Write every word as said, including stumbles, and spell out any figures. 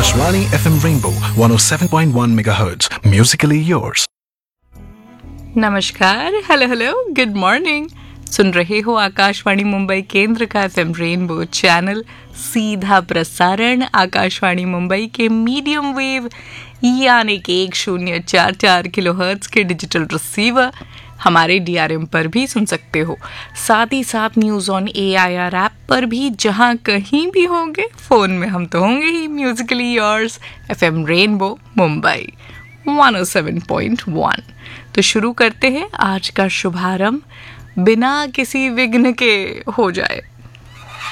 Akashvani F M Rainbow one oh seven point one megahertz. Musically yours. नमस्कार, hello hello, good morning. सुन रहे हो आकाशवाणी मुंबई केंद्र का FM rainbow channel, सीधा प्रसारण आकाशवाणी मुंबई के मीडियम वेव यानी कि एक शून्य चार चार किलो हर्ट्ज के डिजिटल रिसीवर, हमारे डीआरएम पर भी सुन सकते हो। साथ ही साथ न्यूज़ ऑन एआईआर ऐप पर भी, जहां कहीं भी होंगे फ़ोन में हम तो होंगे ही। Musically yours FM rainbow Mumbai one oh seven point one। तो शुरू करते हैं आज का शुभारंभ बिना किसी विघ्न के हो जाए।